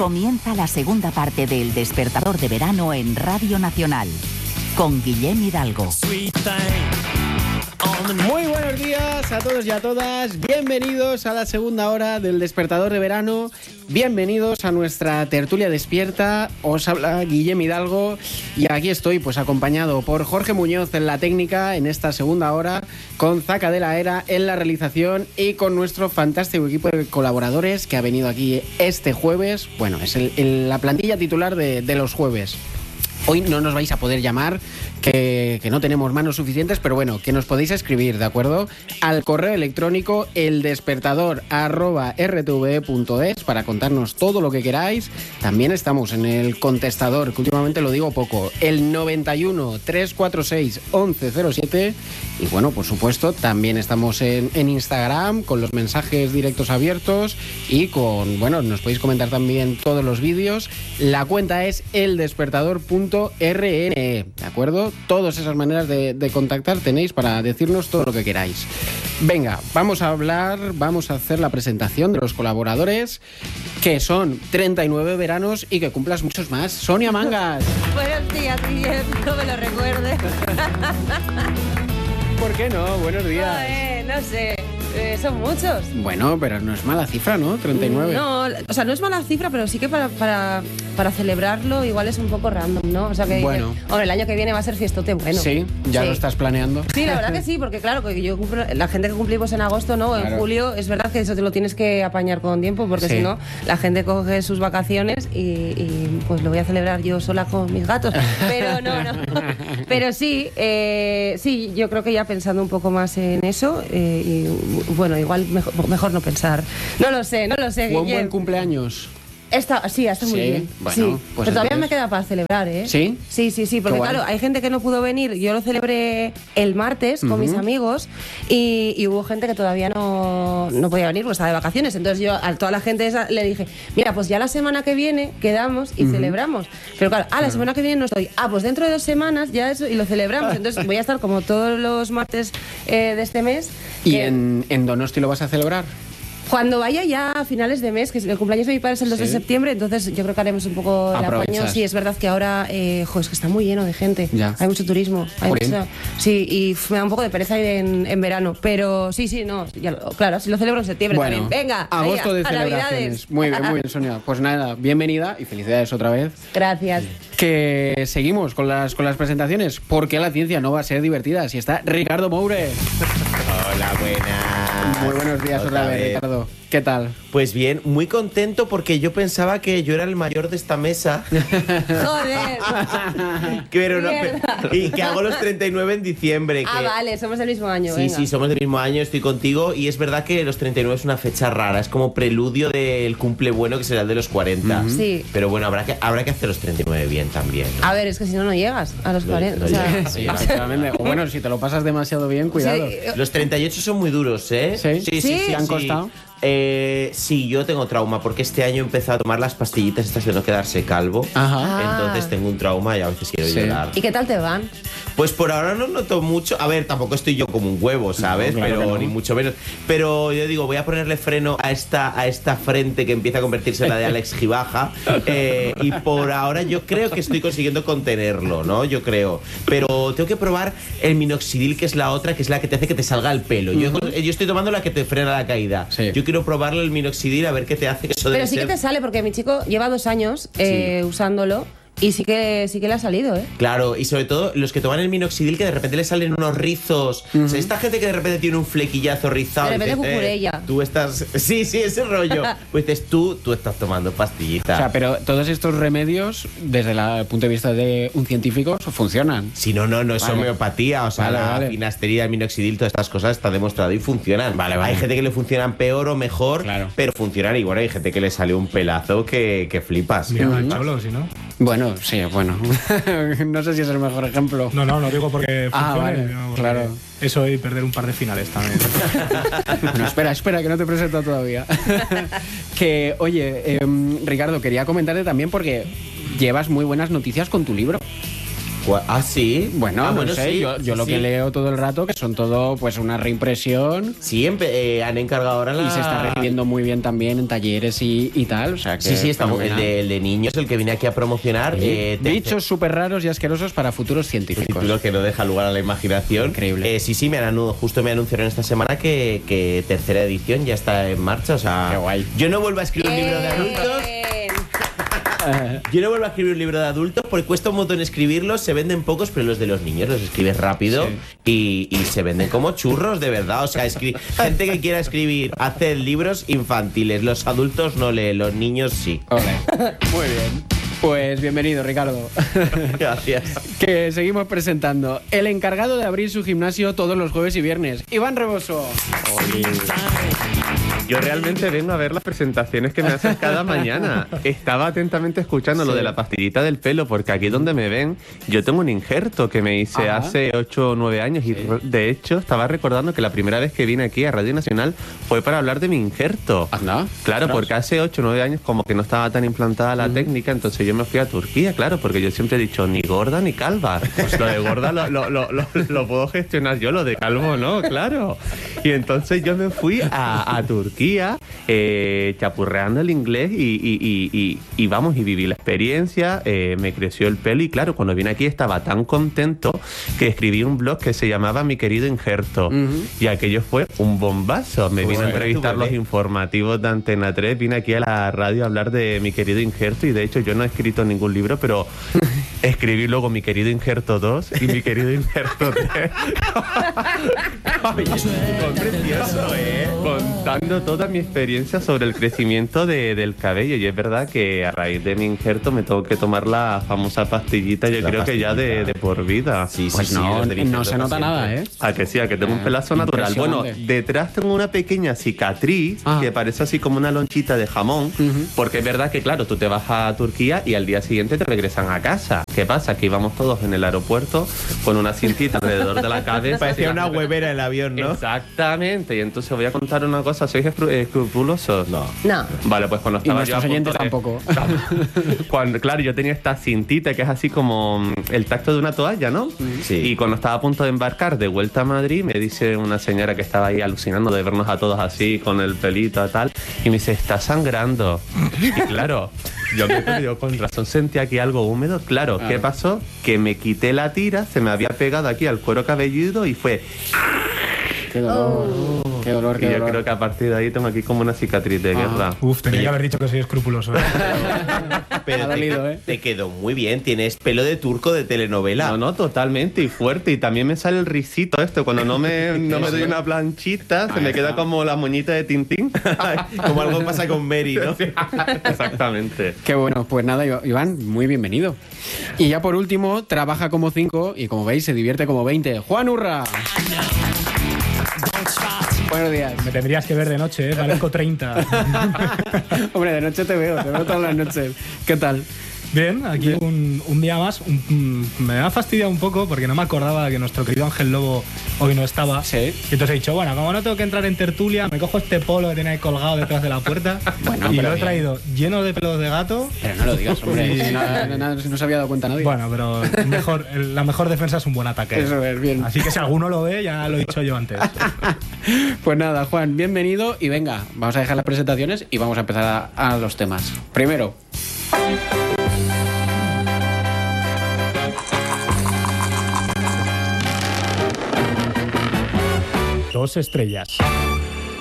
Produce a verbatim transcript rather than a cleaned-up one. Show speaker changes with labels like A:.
A: Comienza la segunda parte del Despertador de Verano en Radio Nacional, con Guillem Hidalgo.
B: Muy buenos días a todos y a todas. Bienvenidos a la segunda hora del Despertador de Verano. Bienvenidos a nuestra tertulia despierta. Os habla Guillem Hidalgo y aquí estoy pues acompañado por Jorge Muñoz en la técnica en esta segunda hora, con Zaca de la Era en la realización y con nuestro fantástico equipo de colaboradores que ha venido aquí este jueves. Bueno, es el, el, la plantilla titular de, de los jueves. Hoy no nos vais a poder llamar, que, que no tenemos manos suficientes, pero bueno, que nos podéis escribir, ¿de acuerdo? Al correo electrónico eldespertador arroba r t v e punto es para contarnos todo lo que queráis. También estamos en el contestador, que últimamente lo digo poco, el noventa y uno, trescientos cuarenta y seis, once cero siete. Y bueno, por supuesto, también estamos en, en Instagram con los mensajes directos abiertos y con, bueno, nos podéis comentar también todos los vídeos. La cuenta es eldespertador punto r n e, ¿de acuerdo? Todas esas maneras de, de contactar tenéis para decirnos todo lo que queráis. Venga, vamos a hablar, vamos a hacer la presentación de los colaboradores, que son treinta y nueve veranos y que cumplas muchos más. Sonia Mangas.
C: Buenos días, Guillem, no me lo recuerdes.
B: ¿Por qué no? Buenos días.
C: No, eh, no sé. Eh, son muchos.
B: Bueno, pero no es mala cifra, ¿no? treinta y nueve.
C: No, o sea, no es mala cifra, pero sí que para, para, para celebrarlo igual es un poco random, ¿no? O sea, que,
B: bueno.
C: que hombre, el año que viene va a ser fiestote bueno.
B: Sí, ya
C: sí.
B: Lo estás planeando.
C: Sí, la verdad que sí, porque claro, que yo cumplo, la gente que cumplimos en agosto, ¿no?
B: Claro.
C: En julio, es verdad que eso te lo tienes que apañar con tiempo, porque
B: Sí.
C: si no, la gente coge sus vacaciones y, y pues lo voy a celebrar yo sola con mis gatos. Pero no, no. Pero sí, eh, sí, yo creo que ya pensando un poco más en eso, eh, y bueno, igual mejor, mejor no pensar. No lo sé, no lo sé.
B: ¿Fue un
C: Guillem.
B: buen cumpleaños?
C: Está, sí, está muy
B: Sí,
C: bien.
B: bueno,
C: sí.
B: pues
C: Pero todavía
B: entonces-
C: me queda para celebrar, ¿eh?
B: ¿Sí?
C: Sí, sí, sí, porque
B: Qué guay.
C: claro, hay gente que no pudo venir. Yo lo celebré el martes con
B: Ujú.
C: mis amigos y, y hubo gente que todavía no, no podía venir, pues estaba de vacaciones. Entonces yo a toda la gente esa le dije, mira, pues ya la semana que viene quedamos y
B: Ujú.
C: celebramos. Pero claro, ah, la semana que viene no estoy. Ah, pues dentro de dos semanas ya eso y lo celebramos. Entonces voy a estar como todos los martes eh, de este mes.
B: ¿Y
C: que-
B: en, en Donosti lo vas a celebrar?
C: Cuando vaya ya a finales de mes, que el cumpleaños de mi padre es el dos
B: Sí.
C: de septiembre, entonces yo creo que haremos un poco el
B: Aprovechas.
C: apaño. Sí, es verdad que ahora, eh, jo, es que está muy lleno de gente.
B: Ya.
C: Hay mucho turismo. Hay
B: Jolín.
C: mucha- sí, y f- me da un poco de pereza ir en, en verano. Pero sí, sí, no. Ya lo- claro, si lo celebro en septiembre
B: Bueno,
C: también. Venga, ahí,
B: agosto de
C: a
B: celebraciones.
C: Navidades.
B: Muy bien, muy bien, Sonia. Pues nada, bienvenida y felicidades otra vez.
C: Gracias.
B: Que seguimos con las, con las presentaciones, porque la ciencia no va a ser divertida si está Ricardo Moure.
D: Hola, buenas.
B: Muy buenos días otra, vez, Ricardo. ¿Qué tal?
D: Pues bien, muy contento porque yo pensaba que yo era el mayor de esta mesa.
C: Joder.
D: Pero no,
C: Mierda.
D: y que hago los treinta y nueve en diciembre.
C: Ah,
D: que-
C: vale, somos del mismo año.
D: Sí,
C: venga.
D: sí, somos del mismo año, estoy contigo. Y es verdad que los treinta y nueve es una fecha rara, es como preludio del cumple bueno que será el de los cuarenta.
C: Sí.
D: Pero bueno, habrá que, habrá que hacer los treinta y nueve bien también, ¿no?
C: A ver, es que si no, no llegas a los
D: No-
C: cuarenta.
D: no
C: o sea,
D: llegas,
B: Sí,
D: sí.
B: efectivamente. O bueno, si te lo pasas demasiado bien, cuidado.
C: sí,
D: Los treinta y ocho son muy duros, ¿eh?
B: ¿Sí?
D: sí,
C: ¿Sí?
D: sí.
B: ¿Te han
D: sí.
B: costado?
D: Eh, sí, yo tengo trauma porque este año he empezado a tomar las pastillitas estas de no quedarse calvo.
B: Ajá.
C: Ah.
D: Entonces tengo un trauma y a veces quiero
B: Sí.
D: llorar.
C: ¿Y qué tal te van?
D: Pues por ahora no noto mucho. A ver, tampoco estoy yo como un huevo, ¿sabes?
B: No, claro
D: Pero
B: que no.
D: ni mucho menos. Pero yo digo, voy a ponerle freno a esta, a esta frente que empieza a convertirse en la de Alex Gibaja. Eh, y por ahora yo creo que estoy consiguiendo contenerlo, ¿no? Yo creo. Pero tengo que probar el minoxidil, que es la otra, que es la que te hace que te salga el pelo. Yo, yo estoy tomando la que te frena la caída.
B: Sí.
D: Yo quiero probarle el minoxidil a ver qué te hace, que eso
C: Pero
D: debe
C: sí que
D: ser-
C: te sale, porque mi chico lleva dos años eh, usándolo y sí que sí que le ha salido, ¿eh?
D: Claro, y sobre todo los que toman el minoxidil que de repente le salen unos rizos. O sea, esta gente que de repente tiene un flequillazo rizado.
C: De repente
D: dices,
C: cucurella.
D: tú estás. Sí, sí, ese rollo. Pues dices, tú, tú estás tomando pastillita.
B: O sea, pero todos estos remedios, desde el punto de vista de un científico, funcionan.
D: Si no, no, no es
B: Vale.
D: homeopatía. O sea,
B: Vale,
D: la
B: vale.
D: finasterida, el minoxidil, todas estas cosas está demostrado y funcionan.
B: Vale, vale.
D: Hay gente que le funcionan peor o mejor,
B: Claro.
D: pero funcionan igual. Hay gente que le sale un pelazo que, que flipas.
E: Mira,
D: Que
E: al
D: flipas.
E: cholo, si no.
B: Bueno, sí, bueno. No sé si es el mejor ejemplo.
E: No, no, lo digo porque
B: Ah,
E: funcione,
B: vale,
E: sino porque
B: claro.
E: Eso y perder un par de finales también.
B: Bueno, espera, espera, que no te presento todavía. Que, oye, em, Ricardo, quería comentarte también porque llevas muy buenas noticias con tu libro.
D: Ah, sí.
B: Bueno,
D: ah,
B: no
D: bueno,
B: sé,
D: sí,
B: yo, yo
D: sí,
B: lo que
D: sí.
B: leo todo el rato, que son todo pues una reimpresión
D: Sí, empe- eh, han encargado ahora la...
B: y se está recibiendo muy bien también en talleres y, y tal. O sea que
D: Sí, sí, está muy- el
B: fenomenal.
D: de, el de niños, el que vine aquí a promocionar.
B: Sí.
D: eh, te-
B: Bichos súper raros y asquerosos para futuros
D: Un
B: científicos.
D: título que no deja lugar a la imaginación.
B: Increíble.
D: Eh, sí, sí, me han anu- justo me anunciaron esta semana que, que tercera edición ya está en marcha. O sea,
B: Qué guay.
D: Yo no vuelvo a escribir un libro de adultos. Yo no vuelvo a escribir un libro de adultos porque cuesta un montón escribirlos, se venden pocos, pero los de los niños los escribes rápido y, y se venden como churros, de verdad. O sea, escri- gente que quiera escribir, hacer libros infantiles. Los adultos no leen, los niños sí.
B: Ole. Muy bien. Pues bienvenido, Ricardo.
D: Gracias.
B: Que seguimos presentando. El encargado de abrir su gimnasio todos los jueves y viernes, Iván Reboso.
F: Yo realmente vengo a ver las presentaciones que me hacen cada mañana. Estaba atentamente escuchando lo de la pastillita del pelo, porque aquí donde me ven, yo tengo un injerto que me hice
B: Ajá.
F: hace ocho o nueve años y re- de hecho estaba recordando que la primera vez que vine aquí a Radio Nacional fue para hablar de mi injerto.
B: Anda.
F: Claro,
B: Ostras.
F: porque hace ocho o nueve años como que no estaba tan implantada la técnica, entonces yo me fui a Turquía, claro, porque yo siempre he dicho ni gorda ni calva. Pues lo de gorda lo, lo, lo, lo, lo puedo gestionar yo, lo de calvo no, claro. Y entonces yo me fui a, a Turquía eh, chapurreando el inglés y, y, y, y, y vamos, y viví la experiencia, eh, me creció el pelo y claro, cuando vine aquí estaba tan contento que escribí un blog que se llamaba Mi Querido Injerto.
B: Ujú.
F: Y aquello fue un bombazo. Me vine a
D: Bueno,
F: entrevistar
D: tu
F: los
D: bebé.
F: informativos de Antena tres, vine aquí a la radio a hablar de Mi Querido Injerto y de hecho yo no he escrito ningún libro, pero escribí luego Mi Querido Injerto dos y Mi Querido Injerto tres. Ay, fue precioso, ¿eh? Contando toda mi experiencia sobre el crecimiento de- del cabello y es verdad que a raíz de mi injerto me tengo que tomar la famosa pastillita, yo
D: La
F: creo que ya de,
D: pastillita.
F: de por vida.
D: Sí, sí,
B: Pues
D: sí,
B: no,
D: los del
B: no
D: injerto
B: se nota
D: para
B: nada,
D: siempre.
B: ¿eh?
F: A que sí, a que tengo un pelazo natural. Bueno,
B: Impresionante.
F: detrás tengo una pequeña cicatriz
B: Ah.
F: que parece así como una lonchita de jamón,
B: Ujú.
F: porque es verdad que, claro, tú te vas a Turquía y al día siguiente te regresan a casa. ¿Qué pasa? Que íbamos todos en el aeropuerto con una cintita alrededor de la cabeza.
D: Parecía una huevera el avión, ¿no?
F: Exactamente. Y entonces voy a contar una cosa. ¿Sois escru- escrupulosos?
D: No.
C: No.
F: Vale, pues cuando
B: Y
F: estaba yo a
B: nuestros oyentes
F: punto de-
B: tampoco.
F: Cuando, claro, yo tenía esta cintita que es así como mm, el tacto de una toalla, ¿no?
D: Sí.
F: Y cuando estaba a punto de embarcar de vuelta a Madrid, me dice una señora que estaba ahí alucinando de vernos a todos así, con el pelito y tal, y me dice, está sangrando. Y claro, yo me digo, con razón sentí aquí algo húmedo. Claro, ¿qué
B: Claro.
F: pasó? Que me quité la tira, se me había pegado aquí al cuero cabelludo y fue...
B: Qué dolor. Qué dolor,
F: Y
B: qué
F: yo
B: dolor.
F: creo que a partir de ahí tengo aquí como una cicatriz de guerra.
E: Uf, tenía que haber dicho que soy escrupuloso. ¿eh?
D: Pero
B: Ha
D: te,
B: dolido, ¿eh?
D: te quedó muy bien, tienes pelo de turco de telenovela.
F: No, no, totalmente y fuerte. Y también me sale el risito esto. Cuando no me, no me doy una planchita, se
B: Ahí
F: me queda
B: está.
F: como la moñita de Tintín.
D: Como algo pasa con Mary, ¿no?
F: Exactamente.
B: Qué bueno, pues nada, Iván, muy bienvenido. Y ya por último, trabaja como cinco y como veis, se divierte como veinte. Juan Urra. Buenos días.
E: Me tendrías que ver de noche, ¿eh? Parezco treinta.
B: Hombre, de noche te veo, te veo todas las noches. ¿Qué tal?
E: Bien, aquí un, un día más. Un- un- me ha fastidiado un poco porque no me acordaba que nuestro querido Ángel Lobo hoy no estaba.
B: Sí.
E: Y entonces he dicho, bueno, como no tengo que entrar en tertulia, me cojo este polo que tiene ahí colgado detrás de la puerta
B: Bueno,
E: y
B: pero
E: lo he
B: bien.
E: traído lleno de pelos de gato.
B: Pero no lo digas, hombre.
E: Sí.
B: Nada, nada, no se había dado cuenta nadie.
E: Bueno, pero mejor, el- la mejor defensa es un buen ataque.
B: Eso es, bien.
E: Así que si alguno lo ve, ya lo he dicho yo antes.
B: Pues nada, Juan, bienvenido y venga, vamos a dejar las presentaciones y vamos a empezar a, a los temas. Primero,
E: Dos estrellas.